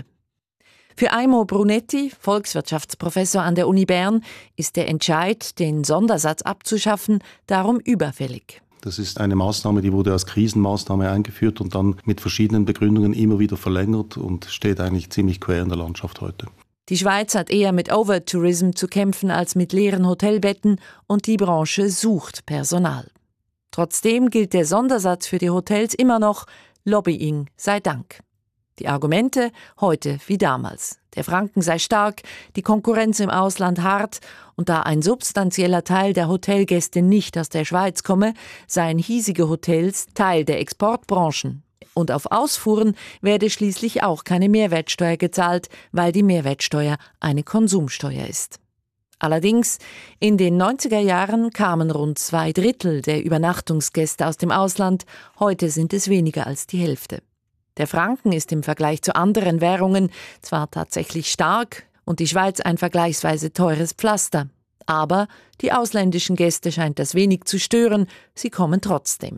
Für Aimo Brunetti, Volkswirtschaftsprofessor an der Uni Bern, ist der Entscheid, den Sondersatz abzuschaffen, darum überfällig. Das ist eine Maßnahme, die wurde als Krisenmaßnahme eingeführt und dann mit verschiedenen Begründungen immer wieder verlängert und steht eigentlich ziemlich quer in der Landschaft heute. Die Schweiz hat eher mit Overtourism zu kämpfen als mit leeren Hotelbetten und die Branche sucht Personal. Trotzdem gilt der Sondersatz für die Hotels immer noch: Lobbying sei Dank. Die Argumente heute wie damals. Der Franken sei stark, die Konkurrenz im Ausland hart und da ein substanzieller Teil der Hotelgäste nicht aus der Schweiz komme, seien hiesige Hotels Teil der Exportbranchen. Und auf Ausfuhren werde schließlich auch keine Mehrwertsteuer gezahlt, weil die Mehrwertsteuer eine Konsumsteuer ist. Allerdings, in den neunziger Jahren kamen rund zwei Drittel der Übernachtungsgäste aus dem Ausland, heute sind es weniger als die Hälfte. Der Franken ist im Vergleich zu anderen Währungen zwar tatsächlich stark und die Schweiz ein vergleichsweise teures Pflaster, aber die ausländischen Gäste scheint das wenig zu stören, sie kommen trotzdem.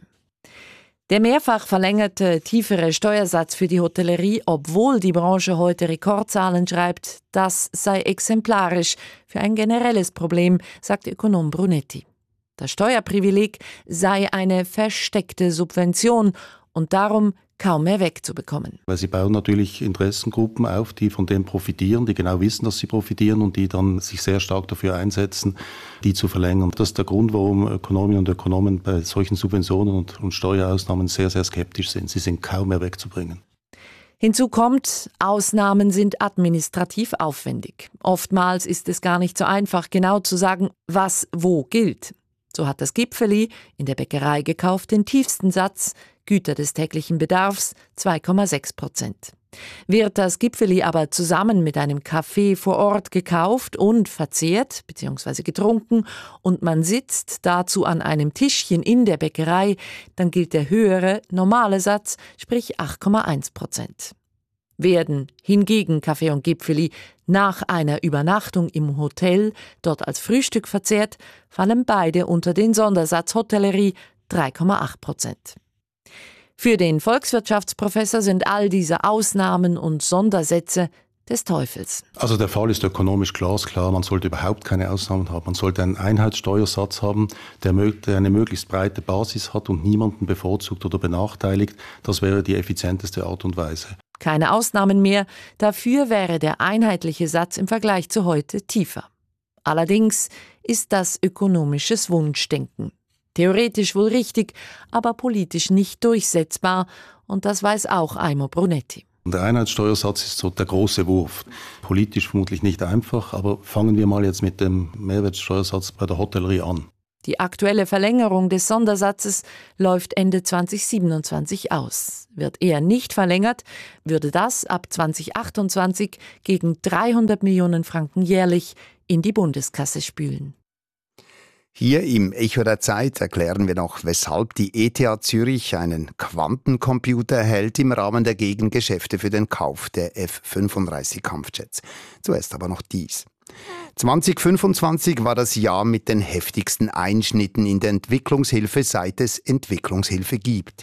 Der mehrfach verlängerte, tiefere Steuersatz für die Hotellerie, obwohl die Branche heute Rekordzahlen schreibt, das sei exemplarisch für ein generelles Problem, sagt Ökonom Brunetti. Das Steuerprivileg sei eine versteckte Subvention und darum kaum mehr wegzubekommen. Weil sie bauen natürlich Interessengruppen auf, die von dem profitieren, die genau wissen, dass sie profitieren und die dann sich sehr stark dafür einsetzen, die zu verlängern. Das ist der Grund, warum Ökonominnen und Ökonomen bei solchen Subventionen und, und Steuerausnahmen sehr, sehr skeptisch sind. Sie sind kaum mehr wegzubringen. Hinzu kommt, Ausnahmen sind administrativ aufwendig. Oftmals ist es gar nicht so einfach, genau zu sagen, was wo gilt. So hat das Gipfeli in der Bäckerei gekauft den tiefsten Satz, Güter des täglichen Bedarfs, zwei Komma sechs Prozent. Wird das Gipfeli aber zusammen mit einem Kaffee vor Ort gekauft und verzehrt bzw. getrunken und man sitzt dazu an einem Tischchen in der Bäckerei, dann gilt der höhere, normale Satz, sprich acht Komma eins Prozent. Werden hingegen Kaffee und Gipfeli nach einer Übernachtung im Hotel dort als Frühstück verzehrt, fallen beide unter den Sondersatz Hotellerie drei Komma acht Prozent. Für den Volkswirtschaftsprofessor sind all diese Ausnahmen und Sondersätze des Teufels. Also der Fall ist ökonomisch glasklar. Man sollte überhaupt keine Ausnahmen haben. Man sollte einen Einheitssteuersatz haben, der eine möglichst breite Basis hat und niemanden bevorzugt oder benachteiligt. Das wäre die effizienteste Art und Weise. Keine Ausnahmen mehr. Dafür wäre der einheitliche Satz im Vergleich zu heute tiefer. Allerdings ist das ökonomisches Wunschdenken. Theoretisch wohl richtig, aber politisch nicht durchsetzbar. Und das weiß auch Aimo Brunetti. Der Einheitssteuersatz ist so der große Wurf. Politisch vermutlich nicht einfach, aber fangen wir mal jetzt mit dem Mehrwertsteuersatz bei der Hotellerie an. Die aktuelle Verlängerung des Sondersatzes läuft Ende zweitausendsiebenundzwanzig aus. Wird er nicht verlängert, würde das ab zweitausendachtundzwanzig gegen dreihundert Millionen Franken jährlich in die Bundeskasse spülen. Hier im Echo der Zeit erklären wir noch, weshalb die E T H Zürich einen Quantencomputer erhält im Rahmen der Gegengeschäfte für den Kauf der F fünfunddreißig Kampfjets. Zuerst aber noch dies. zweitausendfünfundzwanzig war das Jahr mit den heftigsten Einschnitten in der Entwicklungshilfe, seit es Entwicklungshilfe gibt.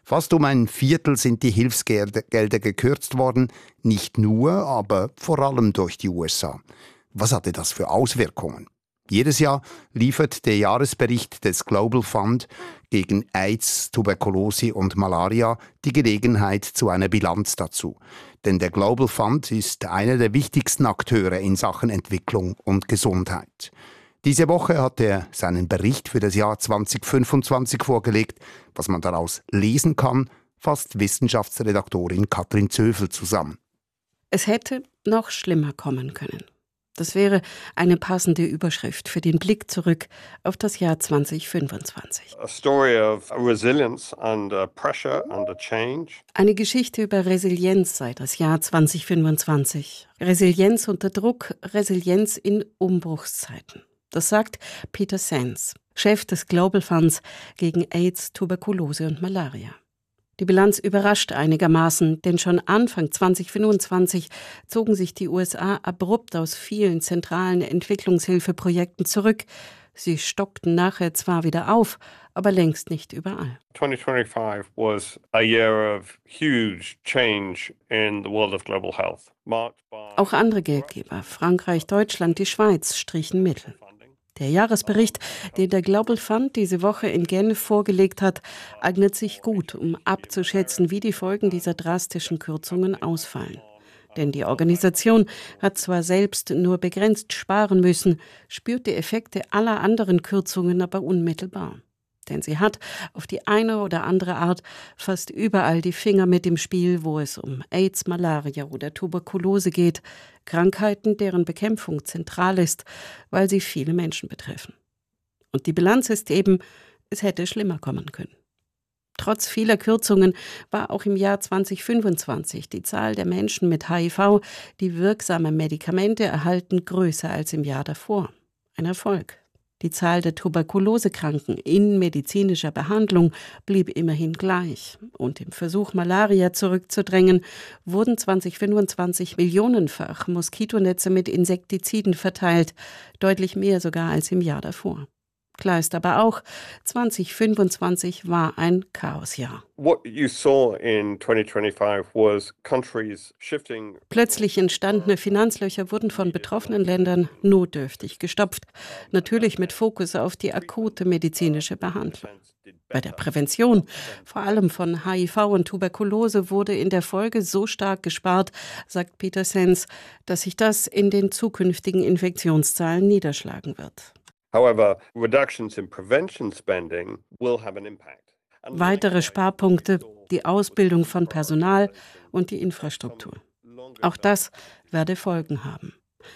Fast um ein Viertel sind die Hilfsgelder gekürzt worden, nicht nur, aber vor allem durch die U S A. Was hatte das für Auswirkungen? Jedes Jahr liefert der Jahresbericht des Global Fund gegen AIDS, Tuberkulose und Malaria die Gelegenheit zu einer Bilanz dazu. Denn der Global Fund ist einer der wichtigsten Akteure in Sachen Entwicklung und Gesundheit. Diese Woche hat er seinen Bericht für das Jahr zwanzig fünfundzwanzig vorgelegt. Was man daraus lesen kann, fasst Wissenschaftsredaktorin Katrin Zöfel zusammen. Es hätte noch schlimmer kommen können. Das wäre eine passende Überschrift für den Blick zurück auf das Jahr zwanzig fünfundzwanzig. A story of resilience under pressure, under change. Eine Geschichte über Resilienz sei das Jahr zwanzig fünfundzwanzig. Resilienz unter Druck, Resilienz in Umbruchszeiten. Das sagt Peter Sands, Chef des Global Funds gegen AIDS, Tuberkulose und Malaria. Die Bilanz überrascht einigermaßen, denn schon Anfang zwanzig fünfundzwanzig zogen sich die U S A abrupt aus vielen zentralen Entwicklungshilfeprojekten zurück. Sie stockten nachher zwar wieder auf, aber längst nicht überall. twenty twenty-five was a year of huge change in the world of global health. Auch andere Geldgeber, Frankreich, Deutschland, die Schweiz, strichen Mittel. Der Jahresbericht, den der Global Fund diese Woche in Genf vorgelegt hat, eignet sich gut, um abzuschätzen, wie die Folgen dieser drastischen Kürzungen ausfallen. Denn die Organisation hat zwar selbst nur begrenzt sparen müssen, spürt die Effekte aller anderen Kürzungen aber unmittelbar. Denn sie hat auf die eine oder andere Art fast überall die Finger mit im Spiel, wo es um AIDS, Malaria oder Tuberkulose geht, Krankheiten, deren Bekämpfung zentral ist, weil sie viele Menschen betreffen. Und die Bilanz ist eben, es hätte schlimmer kommen können. Trotz vieler Kürzungen war auch im Jahr zwanzig fünfundzwanzig die Zahl der Menschen mit H I V, die wirksame Medikamente erhalten, größer als im Jahr davor. Ein Erfolg. Die Zahl der Tuberkulosekranken in medizinischer Behandlung blieb immerhin gleich. Und im Versuch, Malaria zurückzudrängen, wurden zwanzig fünfundzwanzig millionenfach Moskitonetze mit Insektiziden verteilt, deutlich mehr sogar als im Jahr davor. Klar ist aber auch, zwanzig fünfundzwanzig war ein Chaosjahr. What you saw in twenty twenty-five was countries shifting. Plötzlich entstandene Finanzlöcher wurden von betroffenen Ländern notdürftig gestopft, natürlich mit Fokus auf die akute medizinische Behandlung. Bei der Prävention, vor allem von H I V und Tuberkulose, wurde in der Folge so stark gespart, sagt Peter Sands, dass sich das in den zukünftigen Infektionszahlen niederschlagen wird. However, reductions in prevention spending will have an impact. Weitere Sparpunkte, die Ausbildung von Personal und die Infrastruktur. Auch das werde Folgen haben.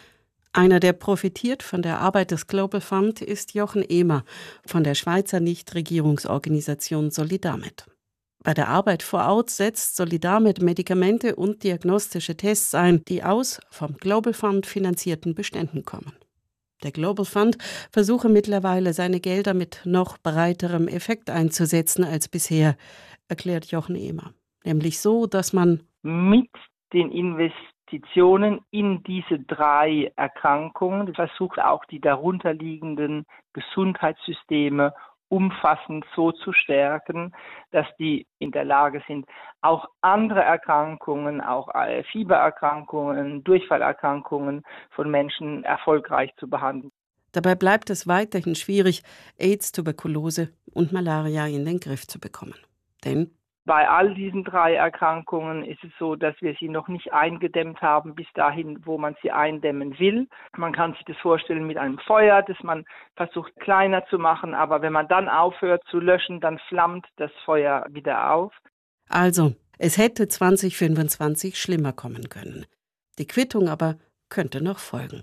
Einer, der profitiert von der Arbeit des Global Fund, ist Jochen Ehmer von der Schweizer Nichtregierungsorganisation Solidamed. Bei der Arbeit vor Ort setzt Solidamed Medikamente und diagnostische Tests ein, die aus vom Global Fund finanzierten Beständen kommen. Der Global Fund versuche mittlerweile, seine Gelder mit noch breiterem Effekt einzusetzen als bisher, erklärt Jochen Ehmer. Nämlich so, dass man mit den Investitionen in diese drei Erkrankungen versucht, auch die darunterliegenden Gesundheitssysteme umfassend so zu stärken, dass die in der Lage sind, auch andere Erkrankungen, auch Fiebererkrankungen, Durchfallerkrankungen von Menschen erfolgreich zu behandeln. Dabei bleibt es weiterhin schwierig, AIDS, Tuberkulose und Malaria in den Griff zu bekommen. Denn bei all diesen drei Erkrankungen ist es so, dass wir sie noch nicht eingedämmt haben, bis dahin, wo man sie eindämmen will. Man kann sich das vorstellen mit einem Feuer, das man versucht kleiner zu machen, aber wenn man dann aufhört zu löschen, dann flammt das Feuer wieder auf. Also, es hätte zwanzig fünfundzwanzig schlimmer kommen können. Die Quittung aber könnte noch folgen.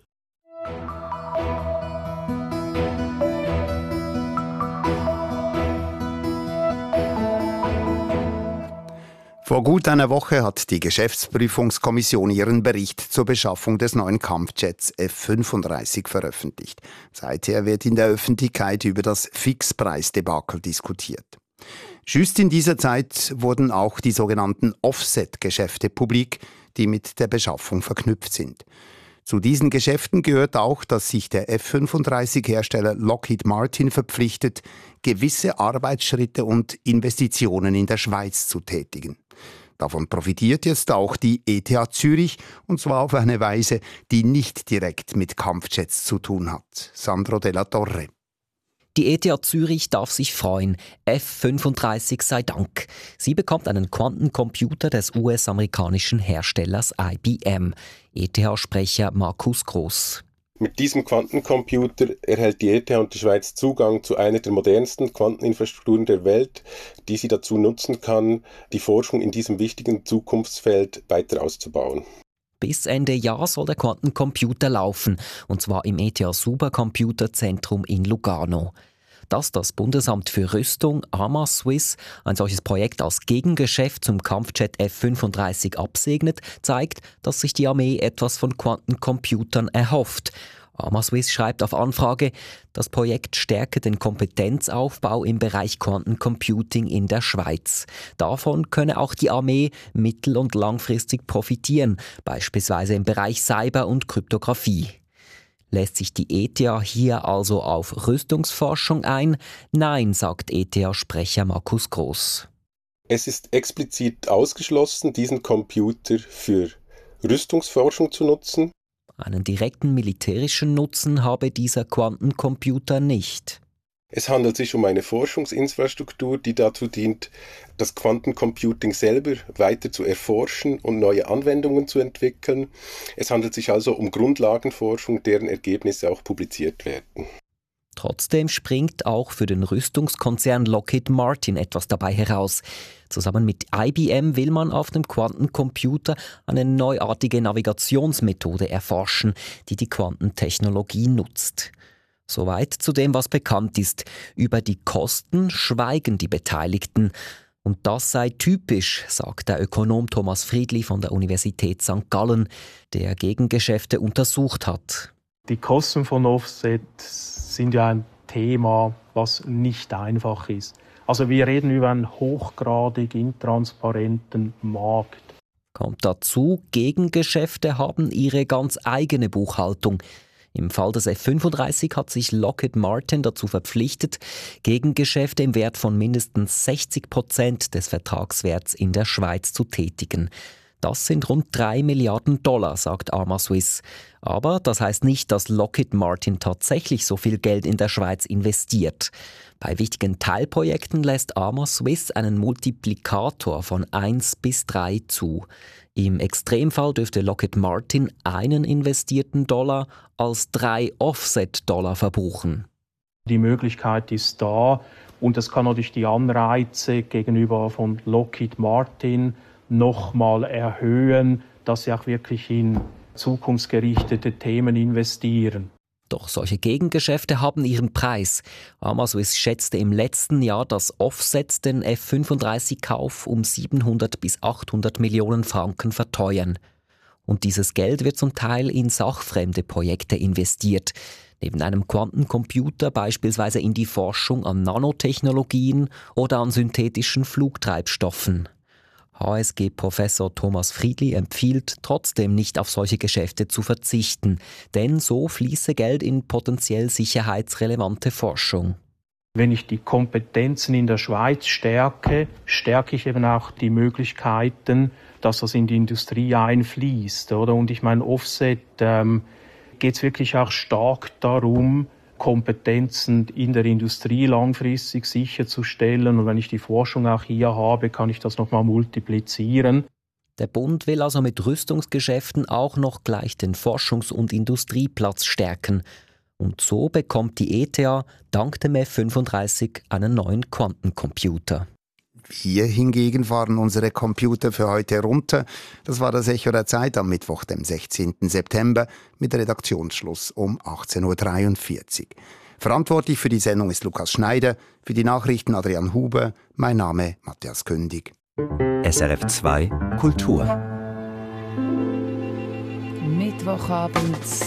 Vor gut einer Woche hat die Geschäftsprüfungskommission ihren Bericht zur Beschaffung des neuen Kampfjets F fünfunddreißig veröffentlicht. Seither wird in der Öffentlichkeit über das Fixpreisdebakel diskutiert. Just in dieser Zeit wurden auch die sogenannten Offset-Geschäfte publik, die mit der Beschaffung verknüpft sind. Zu diesen Geschäften gehört auch, dass sich der F fünfunddreißig-Hersteller Lockheed Martin verpflichtet, gewisse Arbeitsschritte und Investitionen in der Schweiz zu tätigen. Davon profitiert jetzt auch die E T H Zürich, und zwar auf eine Weise, die nicht direkt mit Kampfjets zu tun hat. Sandro Della Torre. Die E T H Zürich darf sich freuen. F fünfunddreißig sei Dank. Sie bekommt einen Quantencomputer des U S-amerikanischen Herstellers I B M. E T H-Sprecher Markus Gross. Mit diesem Quantencomputer erhält die E T H und die Schweiz Zugang zu einer der modernsten Quanteninfrastrukturen der Welt, die sie dazu nutzen kann, die Forschung in diesem wichtigen Zukunftsfeld weiter auszubauen. Bis Ende Jahr soll der Quantencomputer laufen, und zwar im E T H Supercomputerzentrum in Lugano. Dass das Bundesamt für Rüstung, Arma Swiss, ein solches Projekt als Gegengeschäft zum Kampfjet F fünfunddreißig absegnet, zeigt, dass sich die Armee etwas von Quantencomputern erhofft. Arma Swiss schreibt auf Anfrage, das Projekt stärke den Kompetenzaufbau im Bereich Quantencomputing in der Schweiz. Davon könne auch die Armee mittel- und langfristig profitieren, beispielsweise im Bereich Cyber- und Kryptographie. Lässt sich die E T H hier also auf Rüstungsforschung ein? Nein, sagt E T H-Sprecher Markus Gross. Es ist explizit ausgeschlossen, diesen Computer für Rüstungsforschung zu nutzen. Einen direkten militärischen Nutzen habe dieser Quantencomputer nicht. Es handelt sich um eine Forschungsinfrastruktur, die dazu dient, das Quantencomputing selber weiter zu erforschen und neue Anwendungen zu entwickeln. Es handelt sich also um Grundlagenforschung, deren Ergebnisse auch publiziert werden. Trotzdem springt auch für den Rüstungskonzern Lockheed Martin etwas dabei heraus. Zusammen mit I B M will man auf dem Quantencomputer eine neuartige Navigationsmethode erforschen, die die Quantentechnologie nutzt. Soweit zu dem, was bekannt ist. Über die Kosten schweigen die Beteiligten. Und das sei typisch, sagt der Ökonom Thomas Friedli von der Universität Sankt Gallen, der Gegengeschäfte untersucht hat. Die Kosten von Offset sind ja ein Thema, was nicht einfach ist. Also wir reden über einen hochgradig intransparenten Markt. Kommt dazu, Gegengeschäfte haben ihre ganz eigene Buchhaltung. Im Fall des F fünfunddreißig hat sich Lockheed Martin dazu verpflichtet, Gegengeschäfte im Wert von mindestens sechzig Prozent des Vertragswerts in der Schweiz zu tätigen. Das sind rund drei Milliarden Dollar, sagt Arma Swiss. Aber das heißt nicht, dass Lockheed Martin tatsächlich so viel Geld in der Schweiz investiert. Bei wichtigen Teilprojekten lässt Arma Swiss einen Multiplikator von eins bis drei zu. Im Extremfall dürfte Lockheed Martin einen investierten Dollar als drei Offset-Dollar verbuchen. Die Möglichkeit ist da und das kann natürlich die Anreize gegenüber von Lockheed Martin nochmal erhöhen, dass sie auch wirklich in zukunftsgerichtete Themen investieren. Doch solche Gegengeschäfte haben ihren Preis. Arma Swiss schätzte im letzten Jahr das Offset den F fünfunddreißig-Kauf um siebenhundert bis achthundert Millionen Franken verteuern. Und dieses Geld wird zum Teil in sachfremde Projekte investiert. Neben einem Quantencomputer beispielsweise in die Forschung an Nanotechnologien oder an synthetischen Flugtreibstoffen. H S G-Professor Thomas Friedli empfiehlt trotzdem nicht auf solche Geschäfte zu verzichten, denn so fließe Geld in potenziell sicherheitsrelevante Forschung. Wenn ich die Kompetenzen in der Schweiz stärke, stärke ich eben auch die Möglichkeiten, dass das in die Industrie einfließt. Oder? Und ich meine, Offset ähm, geht es wirklich auch stark darum, Kompetenzen in der Industrie langfristig sicherzustellen. Und wenn ich die Forschung auch hier habe, kann ich das nochmal multiplizieren. Der Bund will also mit Rüstungsgeschäften auch noch gleich den Forschungs- und Industrieplatz stärken. Und so bekommt die E T H dank dem F fünfunddreißig einen neuen Quantencomputer. Wir hingegen fahren unsere Computer für heute runter. Das war das Echo der Zeit am Mittwoch, dem sechzehnten September, mit Redaktionsschluss um achtzehn Uhr dreiundvierzig. Verantwortlich für die Sendung ist Lukas Schneider, für die Nachrichten Adrian Huber, mein Name Matthias Kündig. S R F zwei Kultur. Mittwochabend